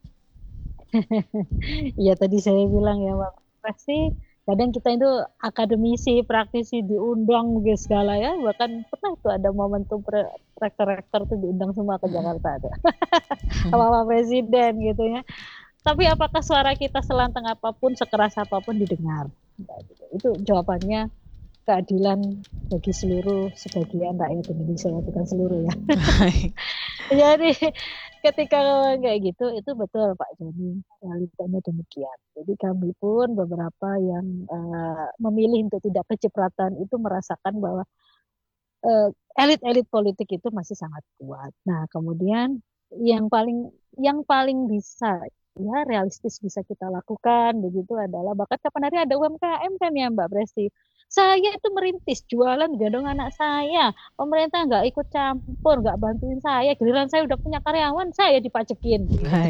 Speaker 1: Ya tadi saya bilang ya Pak, pasti kadang kita itu akademisi, praktisi diundang gitu segala ya, bahkan pernah itu ada momentum rektor-rektor itu diundang semua ke Jakarta ada sama Pak Presiden gitu ya. Tapi apakah suara kita selantang apapun, sekeras apapun didengar? Itu jawabannya keadilan bagi seluruh sebagian rakyat Indonesia, bukan seluruh ya. Jadi ketika kayak gitu, itu betul Pak Joni, realitanya demikian. Jadi kami pun beberapa yang memilih untuk tidak kecipratan itu merasakan bahwa elit-elit politik itu masih sangat kuat. Nah kemudian yang paling bisa ya realistis bisa kita lakukan begitu adalah bahkan kapan hari ada UMKM kan ya Mbak Presti. Saya itu merintis jualan gendong anak saya, pemerintah nggak ikut campur, nggak bantuin saya, giliran saya udah punya karyawan saya dipajekin.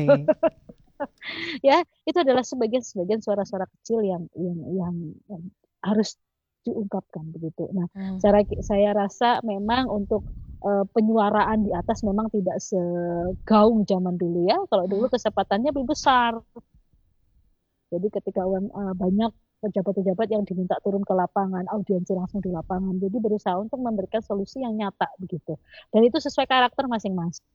Speaker 1: Ya itu adalah sebagian suara-suara kecil yang harus diungkapkan begitu. Nah saya rasa memang untuk penyuaraan di atas memang tidak segaung zaman dulu ya. Kalau dulu kesempatannya lebih besar. Jadi ketika banyak pejabat-pejabat yang diminta turun ke lapangan, audiensi langsung di lapangan. Jadi berusaha untuk memberikan solusi yang nyata begitu. Dan itu sesuai karakter masing-masing.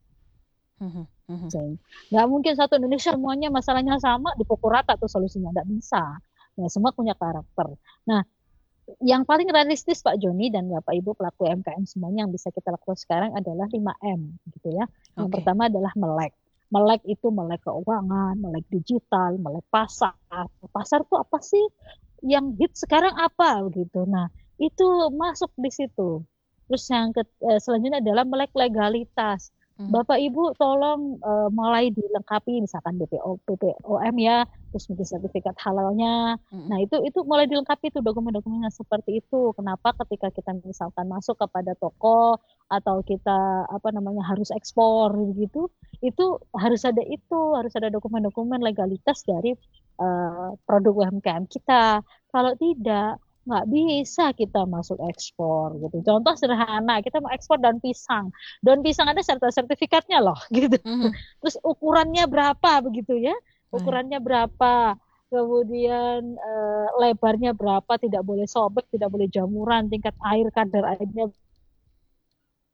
Speaker 1: Nggak mungkin satu Indonesia semuanya masalahnya sama dipukul rata tuh solusinya, nggak bisa. Nah, semua punya karakter. Nah, yang paling realistis Pak Joni dan Bapak Ibu pelaku UMKM semuanya yang bisa kita lakukan sekarang adalah 5M gitu ya. Yang pertama adalah melek. Melek itu melek keuangan, melek digital, melek pasar. Pasar tuh apa sih? Yang hit sekarang apa gitu. Nah, itu masuk di situ. Terus yang selanjutnya adalah melek legalitas. Bapak Ibu tolong mulai dilengkapi misalkan BPOM ya, terus mungkin sertifikat halalnya. Nah, itu mulai dilengkapi tuh dokumen-dokumennya seperti itu. Kenapa ketika kita misalkan masuk kepada toko atau kita harus ekspor gitu, itu harus ada dokumen-dokumen legalitas dari produk UMKM kita. Kalau tidak nggak bisa kita masuk ekspor gitu. Contoh sederhana, kita mau ekspor daun pisang ada sertifikatnya loh gitu. Terus ukurannya berapa begitu ya, ukurannya berapa, kemudian lebarnya berapa, tidak boleh sobek, tidak boleh jamuran, tingkat air kadar airnya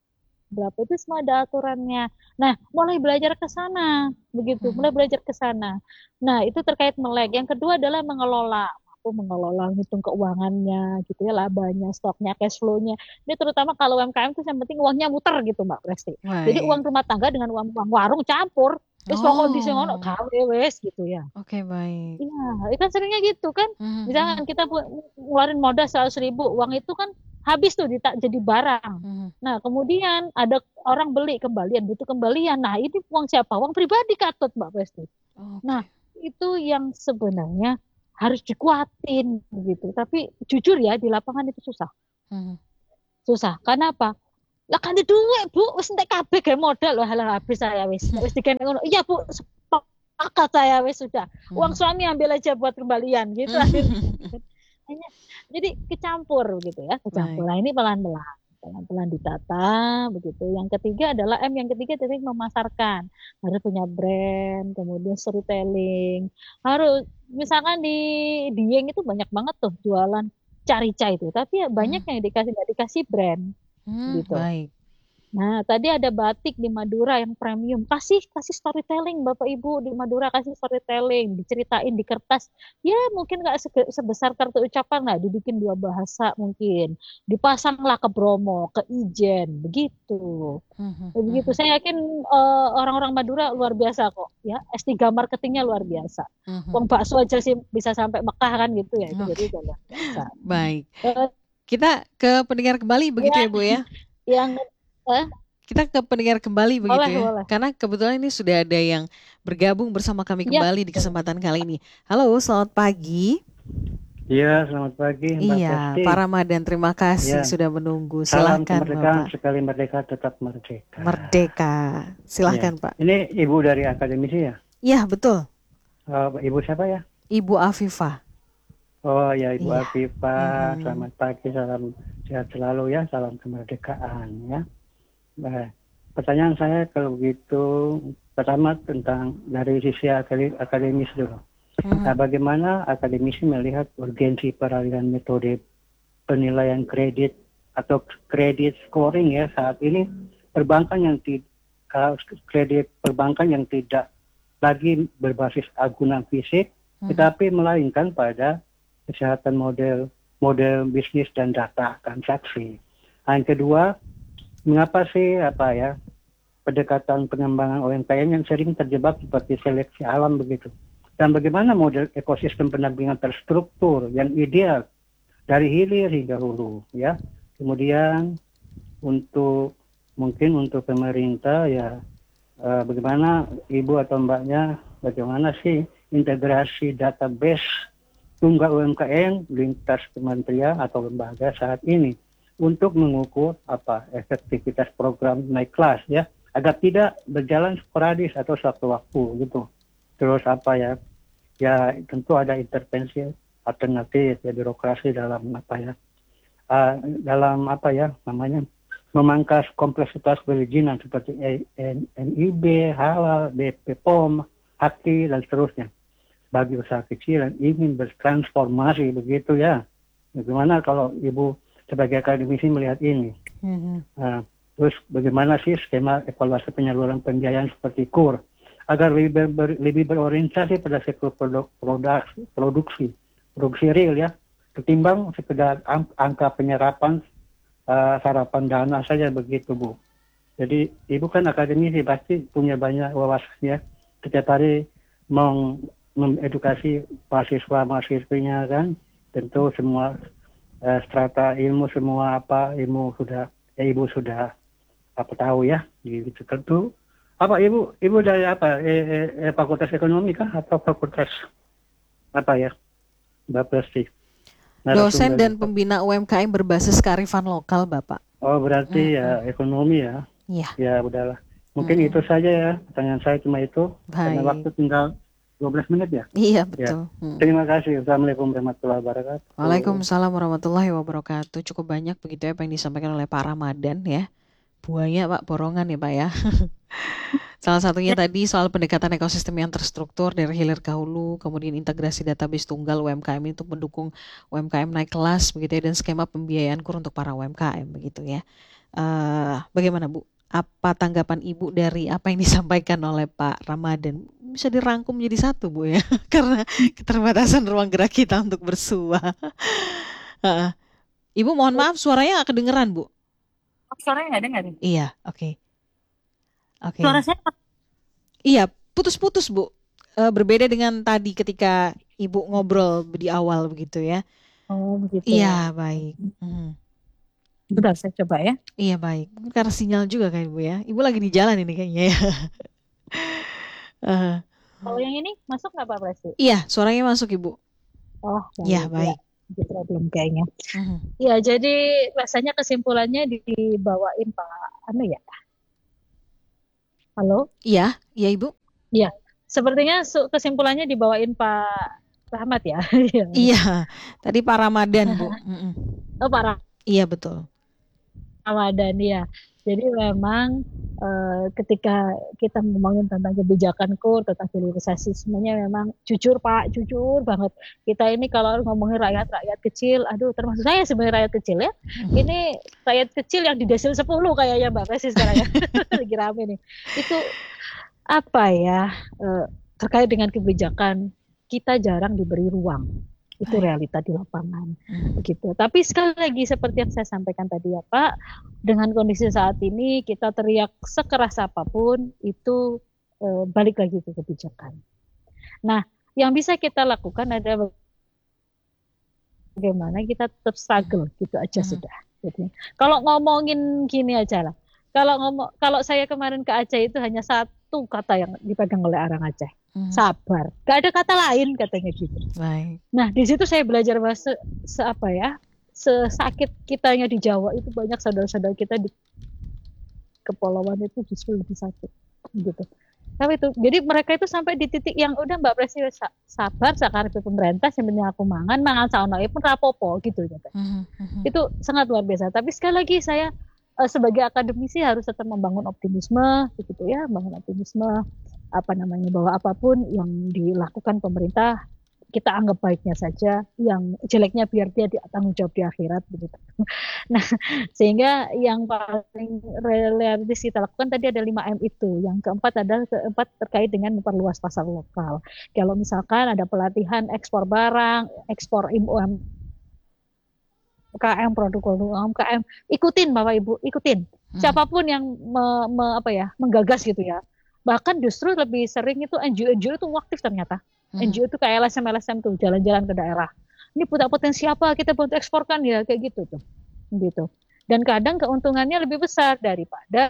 Speaker 1: berapa itu semua ada aturannya. Nah, mulai belajar ke sana, begitu, mulai belajar ke sana. Nah, itu terkait melek. Yang kedua adalah mengelola, aku mengelola, ngitung keuangannya, gitu ya, labanya, stoknya, cash flow-nya. Ini terutama kalau UMKM itu yang penting uangnya muter gitu, Mbak Presti. Jadi uang
Speaker 2: Baik.
Speaker 1: rumah tangga dengan uang warung campur. Wis pokok di ngono
Speaker 2: Oh,
Speaker 1: gawe wis gitu ya.
Speaker 2: oke baik.
Speaker 1: Iya, itu kan seringnya gitu kan.
Speaker 2: Mhm, mhm,
Speaker 1: Misalkan kita ngeluarin modal 100.000, uang itu kan habis tuh jadi barang.
Speaker 2: mhm.
Speaker 1: Nah, kemudian ada orang beli kembalian, butuh kembalian. Nah, ini uang siapa? Uang pribadi katut, Mbak Presti. Nah,
Speaker 2: Oke.
Speaker 1: itu yang sebenarnya harus dikuatin gitu. Tapi jujur ya, di lapangan itu susah.
Speaker 2: Mhm,
Speaker 1: Susah. Karena apa? Lah kan di duit, Bu, wis entek kabeh gawe modal loh, halah habis saya wis. Wis dikene ngono. Iya, Bu, sepakat saya wis sudah. Uang
Speaker 2: mhm.
Speaker 1: suami ambil aja buat kembalian gitu akhirnya. Hanya- Jadi kecampur gitu ya, kecampur.
Speaker 2: Baik.
Speaker 1: Nah, ini pelan-pelan. Pelan-pelan ditata begitu. Yang ketiga adalah yang ketiga tadi memasarkan. Harus punya brand, kemudian storytelling. Harus misalkan di Dieng itu banyak banget tuh jualan cari-cari itu, tapi ya banyak
Speaker 2: Mhm.
Speaker 1: yang dikasih nggak dikasih brand gitu.
Speaker 2: Baik.
Speaker 1: Nah, tadi ada batik di Madura yang premium. Kasih kasih storytelling Bapak Ibu di Madura, kasih storytelling, diceritain di kertas. Ya, mungkin nggak sebesar kartu ucapan lah, dibikin dua bahasa mungkin. Dipasanglah ke Bromo, ke Ijen, begitu.
Speaker 2: Mhm,
Speaker 1: Begitu.
Speaker 2: mhm,
Speaker 1: Saya yakin orang-orang Madura luar biasa kok, ya. S3 marketingnya luar biasa.
Speaker 2: mhm.
Speaker 1: Wong bakso aja sih bisa sampai Mekah kan gitu ya, itu jadi
Speaker 2: Oke,
Speaker 1: udah luar biasa.
Speaker 2: baik.
Speaker 1: Eh,
Speaker 2: Kita ke pendengar kembali begitu ya,
Speaker 1: ya,
Speaker 2: Bu ya?
Speaker 1: yang
Speaker 2: Kita ke pendengar kembali begitu
Speaker 1: boleh
Speaker 2: ya.
Speaker 1: boleh.
Speaker 2: Karena kebetulan ini sudah ada yang bergabung bersama kami
Speaker 1: Ya,
Speaker 2: kembali di kesempatan kali ini. Halo, selamat pagi.
Speaker 6: Iya, selamat pagi Mbak
Speaker 2: Iya,
Speaker 6: Presti.
Speaker 2: Pak Ramadan, terima kasih
Speaker 6: Ya,
Speaker 2: sudah menunggu.
Speaker 6: salam
Speaker 2: Silahkan
Speaker 6: kemerdekaan,
Speaker 2: Bapak.
Speaker 6: sekali merdeka tetap merdeka.
Speaker 2: Merdeka.
Speaker 6: Ya,
Speaker 2: Silahkan Pak.
Speaker 6: ini Ibu dari akademisi ya?
Speaker 2: Iya, betul.
Speaker 6: Ibu siapa ya?
Speaker 2: Ibu Afifah.
Speaker 6: Oh ya, Ibu
Speaker 2: Iya.
Speaker 6: Afifah,
Speaker 2: Mhm.
Speaker 6: selamat pagi, salam sehat selalu ya, salam kemerdekaan ya. Nah, pertanyaan saya kalau begitu, pertama tentang dari sisi akademis dulu. Nah,
Speaker 2: Mhm.
Speaker 6: bagaimana akademisi melihat urgensi peralihan metode penilaian kredit atau kredit scoring ya saat ini perbankan yang kredit perbankan yang tidak lagi berbasis agunan fisik tetapi melainkan pada kesehatan model bisnis dan data transaksi. Yang kedua, mengapa sih pendekatan pengembangan UMKM yang sering terjebak seperti seleksi alam begitu? Dan bagaimana model ekosistem pendampingan terstruktur yang ideal dari hilir hingga hulu ya. Kemudian mungkin untuk pemerintah ya bagaimana Ibu atau Mbaknya bagaimana sih integrasi database tunggal UMKM lintas kementerian atau lembaga saat ini untuk mengukur efektivitas program naik kelas ya agar tidak berjalan sporadis atau sewaktu-waktu gitu. Terus ya tentu ada intervensi alternatif ya birokrasi dalam memangkas kompleksitas perizinan seperti NIB, halal, BP POM, HAKI dan seterusnya bagi usaha kecil yang ingin bertransformasi begitu ya. Bagaimana kalau Ibu sebagai akademisi melihat ini? Terus bagaimana sih skema evaluasi penyaluran pembiayaan seperti KUR agar lebih berorientasi pada sektor produksi real ya, ketimbang sekedar angka penyerapan sarapan dana saja begitu Bu. Jadi Ibu kan akademisi pasti punya banyak wawasan ya. Setiap hari mengedukasi mahasiswa-mahasiswinya kan, tentu semua strata ilmu semua ilmu sudah Ibu sudah tahu ya gitu tentu. Ibu dari fakultas ekonomi kah atau fakultas ya Mbak Presti?
Speaker 2: Dosen dan pembina UMKM berbasis kearifan lokal, Bapak.
Speaker 6: Oh, berarti ya ekonomi ya.
Speaker 2: Iya.
Speaker 6: Ya udahlah. Mungkin itu saja ya. Pertanyaan saya cuma itu. Karena waktu tinggal 12 menit ya.
Speaker 2: Iya, betul.
Speaker 6: Ya. Terima kasih. Assalamualaikum warahmatullahi wabarakatuh.
Speaker 2: Waalaikumsalam warahmatullahi wabarakatuh. Cukup banyak begitu ya apa yang disampaikan oleh Pak Ramadan ya. Buahnya Pak borongan ya Pak ya. Salah satunya tadi soal pendekatan ekosistem yang terstruktur dari hilir ke hulu, kemudian integrasi database tunggal UMKM itu mendukung UMKM naik kelas begitu ya, dan skema pembiayaan KUR untuk para UMKM begitu ya. Bagaimana Bu? Apa tanggapan Ibu dari apa yang disampaikan oleh Pak Ramadan? Bisa dirangkum menjadi satu, Bu ya, karena keterbatasan ruang gerak kita untuk bersua. Ibu mohon maaf suaranya nggak kedengeran, Bu.
Speaker 1: Suaranya nggak dengar?
Speaker 2: Iya, oke.
Speaker 1: Suara saya?
Speaker 2: Iya, putus-putus, Bu. Berbeda dengan tadi ketika Ibu ngobrol di awal begitu ya.
Speaker 1: Oh, begitu.
Speaker 2: Iya, baik.
Speaker 1: Bentar, saya coba ya.
Speaker 2: Iya, baik. Mungkin karena sinyal juga kan Ibu ya. Ibu lagi di jalan ini kayaknya ya.
Speaker 1: Kalau yang ini masuk nggak Pak Presi?
Speaker 2: Iya, suaranya masuk Ibu.
Speaker 1: Oh,
Speaker 2: iya, baik.
Speaker 1: Itu problem kayaknya. Ya, jadi rasanya kesimpulannya dibawain Pak ya. Halo?
Speaker 2: Iya Ibu.
Speaker 1: Iya, sepertinya kesimpulannya dibawain Pak Rahmat ya.
Speaker 2: Iya, tadi Pak Ramadan, Bu.
Speaker 1: Oh, Pak
Speaker 2: Iya, betul.
Speaker 1: Ramadan ya. Jadi memang ketika kita ngomongin tentang kebijakan KUR, tentang hilirisasi, semuanya memang jujur Pak, jujur banget. Kita ini kalau ngomongin rakyat kecil, aduh termasuk saya sebenarnya rakyat kecil ya. Ini rakyat kecil yang di desil 10 kayaknya Mbak Presi sekarang ya. Lagi rame nih. Itu apa ya, terkait dengan kebijakan kita jarang diberi ruang. Itu realita di lapangan begitu. Tapi sekali lagi seperti yang saya sampaikan tadi ya Pak, dengan kondisi saat ini kita teriak sekeras apapun itu balik lagi ke kebijakan. Nah, yang bisa kita lakukan adalah bagaimana kita tetap struggle gitu aja sudah. Gitu. Kalau ngomongin gini aja lah. Kalau saya kemarin ke Aceh itu hanya satu kata yang dipegang oleh orang Aceh. Sabar. Gak ada kata lain katanya gitu.
Speaker 2: Baik.
Speaker 1: Nah, di situ saya belajar bahwa sesakit kitanya di Jawa itu banyak saudara-saudara kita di kepulauan itu justru lebih sakit gitu. Tapi itu, jadi mereka itu sampai di titik yang udah Mbak Presiden sabar sekarang pemerintah sebenarnya aku mangan saunai pun rapopo gitu. Itu sangat luar biasa. Tapi sekali lagi saya sebagai akademisi harus tetap membangun optimisme begitu ya, membangun optimisme bahwa apapun yang dilakukan pemerintah kita anggap baiknya saja, yang jeleknya biar dia tanggung jawab di akhirat begitu. Nah, sehingga yang paling realistis kita lakukan tadi ada 5M itu. Yang keempat terkait dengan memperluas pasar lokal. Kalau misalkan ada pelatihan ekspor barang, ekspor UMKM, produk UMKM, ikutin Bapak Ibu, ikutin. Siapapun yang menggagas gitu ya. Bahkan justru lebih sering itu NGO itu aktif ternyata. NGO itu kayak LSM tuh jalan-jalan ke daerah. Ini punya potensi apa kita untuk eksporkan ya kayak gitu tuh. Gitu. Dan kadang keuntungannya lebih besar daripada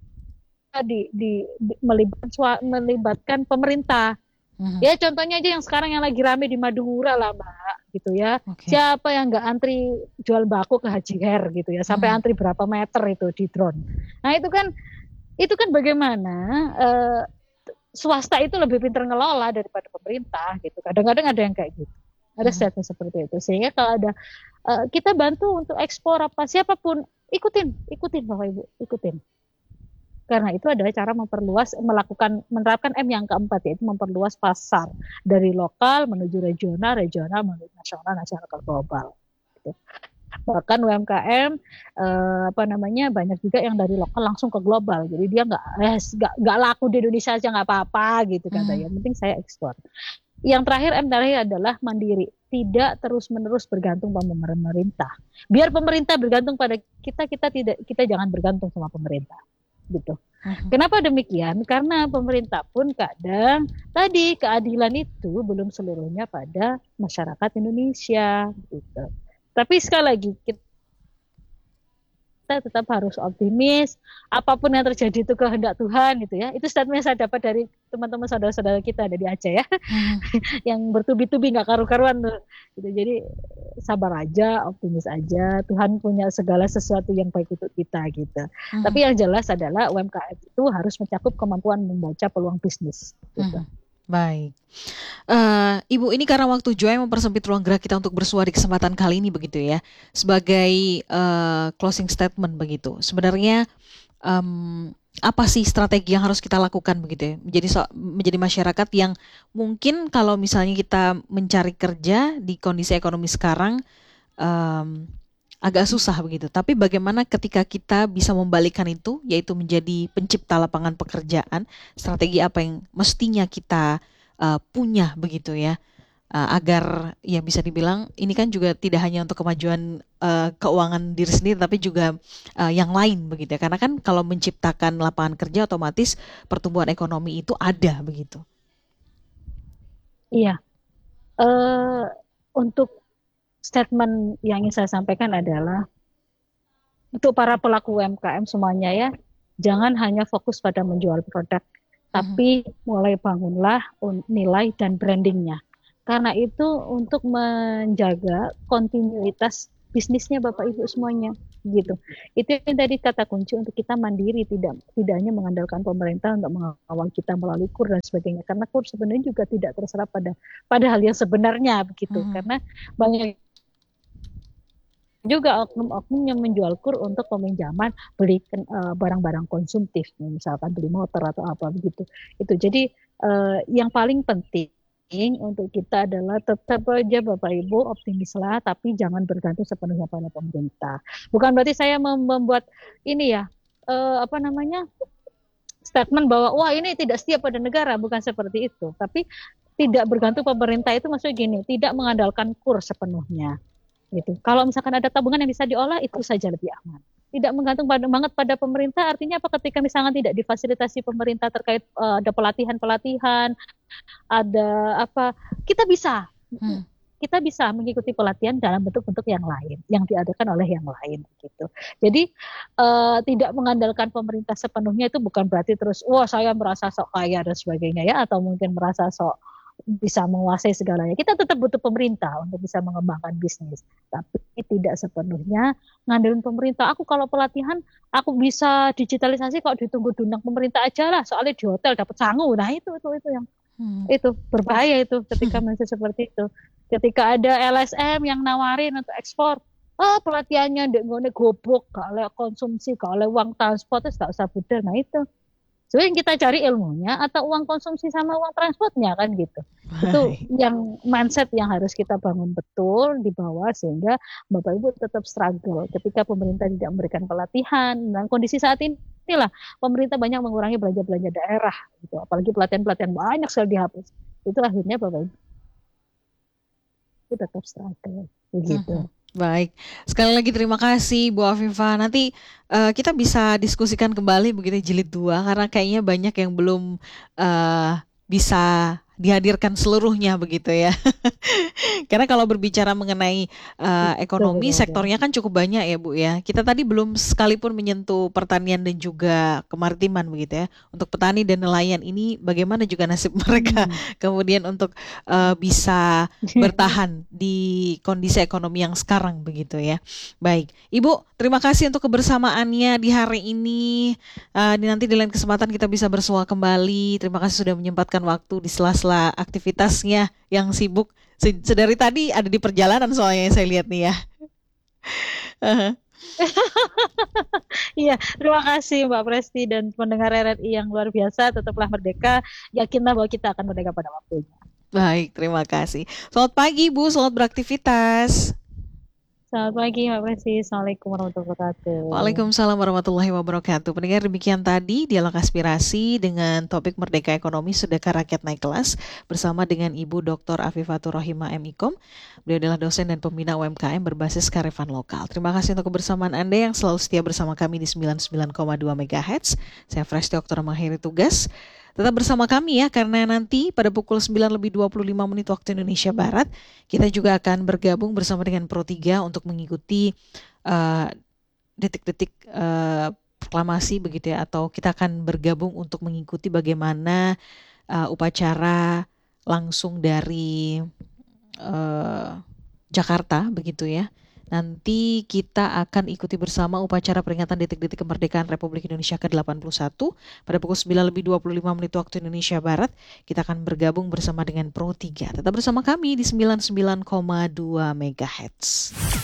Speaker 1: melibatkan pemerintah. Ya contohnya aja yang sekarang yang lagi rame di Madura lah Mbak gitu ya. Siapa yang nggak antri jual bako ke Haji Her gitu ya sampai antri berapa meter itu di drone. Nah itu kan bagaimana swasta itu lebih pintar ngelola daripada pemerintah gitu. Kadang-kadang ada yang kayak gitu. Ada statement seperti itu. Sehingga kalau ada kita bantu untuk ekspor apa siapapun ikutin Bapak Ibu, ikutin. Karena itu adalah cara menerapkan M yang keempat yaitu memperluas pasar dari lokal menuju regional menuju nasional ke global. Gitu. Bahkan UMKM banyak juga yang dari lokal langsung ke global. Jadi dia nggak laku di Indonesia aja nggak apa-apa gitu katanya. Yang penting saya ekspor. Yang terakhir adalah mandiri, tidak terus-menerus bergantung pada pemerintah. Biar pemerintah bergantung pada kita jangan bergantung sama pemerintah. Gitu. Kenapa demikian? Karena pemerintah pun kadang tadi keadilan itu belum seluruhnya pada masyarakat Indonesia gitu. Tapi sekali lagi kita tetap harus optimis. Apapun yang terjadi itu kehendak Tuhan gitu ya. Itu statement yang saya dapat dari teman-teman saudara-saudara kita ada di Aceh ya. Yang bertubi-tubi nggak karu-karuan tuh. Gitu. Jadi sabar aja, optimis aja. Tuhan punya segala sesuatu yang baik untuk kita gitu. Tapi yang jelas adalah UMKM itu harus mencakup kemampuan membaca peluang bisnis. Gitu.
Speaker 2: Baik. Ibu, ini karena waktu Joy mempersempit ruang gerak kita untuk bersua di kesempatan kali ini begitu ya. Sebagai closing statement begitu. Sebenarnya apa sih strategi yang harus kita lakukan begitu ya? Menjadi masyarakat yang mungkin kalau misalnya kita mencari kerja di kondisi ekonomi sekarang agak susah begitu. Tapi bagaimana ketika kita bisa membalikkan itu, yaitu menjadi pencipta lapangan pekerjaan, strategi apa yang mestinya kita punya begitu ya, agar ya bisa dibilang ini kan juga tidak hanya untuk kemajuan keuangan diri sendiri, tapi juga yang lain begitu ya. Karena kan kalau menciptakan lapangan kerja otomatis pertumbuhan ekonomi itu ada begitu.
Speaker 1: Iya, untuk statement yang ingin saya sampaikan adalah untuk para pelaku UMKM semuanya ya, jangan hanya fokus pada menjual produk, tapi mulai bangunlah nilai dan brandingnya. Karena itu untuk menjaga kontinuitas bisnisnya Bapak Ibu semuanya, gitu. Itu yang tadi kata kunci untuk kita mandiri, tidak hanya mengandalkan pemerintah untuk mengawal kita melalui KUR dan sebagainya. Karena KUR sebenarnya juga tidak terserap pada hal yang sebenarnya begitu. Karena banyak juga oknum-oknum yang menjual KUR untuk peminjaman beli barang-barang konsumtif, misalkan beli motor atau apa begitu. Itu jadi yang paling penting untuk kita adalah tetap aja Bapak Ibu optimislah, tapi jangan bergantung sepenuhnya pada pemerintah. Bukan berarti saya membuat ini ya statement bahwa wah ini tidak setia pada negara, bukan seperti itu. Tapi tidak bergantung pemerintah itu maksudnya gini, tidak mengandalkan KUR sepenuhnya. Gitu. Kalau misalkan ada tabungan yang bisa diolah, itu saja lebih aman. Tidak menggantung banget pada pemerintah, artinya apa? Ketika misalkan tidak difasilitasi pemerintah terkait ada pelatihan, ada apa, kita bisa mengikuti pelatihan dalam bentuk-bentuk yang lain, yang diadakan oleh yang lain, gitu. Jadi tidak mengandalkan pemerintah sepenuhnya itu bukan berarti terus, wah saya merasa sok kaya dan sebagainya ya, atau mungkin merasa sok bisa menguasai segalanya. Kita tetap butuh pemerintah untuk bisa mengembangkan bisnis, tapi tidak sepenuhnya ngandelin pemerintah. Aku kalau pelatihan, aku bisa digitalisasi kok ditunggu undang pemerintah aja lah, soalnya di hotel dapat sangu. Nah itu yang itu berbahaya itu ketika masih seperti itu. Ketika ada LSM yang nawarin untuk ekspor, pelatihannya ndek gobok, gak oleh konsumsi, gak oleh uang transport, gak usah budal. Nah itu sebenarnya yang kita cari ilmunya atau uang konsumsi sama uang transportnya kan gitu. Itu yang mindset yang harus kita bangun betul di bawah, sehingga Bapak Ibu tetap struggle ketika pemerintah tidak memberikan pelatihan. Dan kondisi saat inilah pemerintah banyak mengurangi belanja daerah gitu. Apalagi pelatihan banyak sekali dihapus. Itu akhirnya Bapak Ibu tetap struggle begitu.
Speaker 2: Baik, sekali lagi terima kasih Bu Afifah. Nanti kita bisa diskusikan kembali begitu jilid 2, karena kayaknya banyak yang belum bisa dihadirkan seluruhnya begitu ya. Karena kalau berbicara mengenai ekonomi, sektornya kan cukup banyak ya Bu ya. Kita tadi belum sekalipun menyentuh pertanian dan juga kemaritiman begitu ya. Untuk petani dan nelayan ini bagaimana juga nasib mereka kemudian untuk bisa bertahan di kondisi ekonomi yang sekarang begitu ya. Baik, Ibu terima kasih untuk kebersamaannya di hari ini. Nanti di lain kesempatan kita bisa bersua kembali. Terima kasih sudah menyempatkan waktu di sela-sela aktivitasnya yang sibuk. Sedari tadi ada di perjalanan soalnya saya lihat nih ya.
Speaker 1: Iya, terima kasih Mbak Presti dan pendengar RRI yang luar biasa. Tetaplah merdeka, yakinlah bahwa kita akan merdeka pada waktunya.
Speaker 2: Baik, terima kasih. Selamat pagi Bu, selamat beraktivitas.
Speaker 1: Selamat pagi Mbak Presti. Assalamualaikum warahmatullahi wabarakatuh.
Speaker 2: Waalaikumsalam warahmatullahi wabarakatuh. Pendengar, demikian tadi Dialog Aspirasi dengan topik Merdeka Ekonomi Sedekah Rakyat Naik Kelas bersama dengan Ibu Dr. Afifatur Rohimah MIKOM. Beliau adalah dosen dan pembina UMKM berbasis kearifan lokal. Terima kasih untuk kebersamaan Anda yang selalu setia bersama kami di 99,2 MHz. Saya Presti Oktora mengakhiri tugas. Tetap bersama kami ya, karena nanti pada pukul 9:25 waktu Indonesia Barat, kita juga akan bergabung bersama dengan Pro 3 untuk mengikuti detik-detik proklamasi begitu ya, atau kita akan bergabung untuk mengikuti bagaimana upacara langsung dari Jakarta begitu ya. Nanti kita akan ikuti bersama upacara peringatan detik-detik kemerdekaan Republik Indonesia ke-81 pada pukul 9:25 waktu Indonesia Barat. Kita akan bergabung bersama dengan Pro 3. Tetap bersama kami di 99,2 MHz.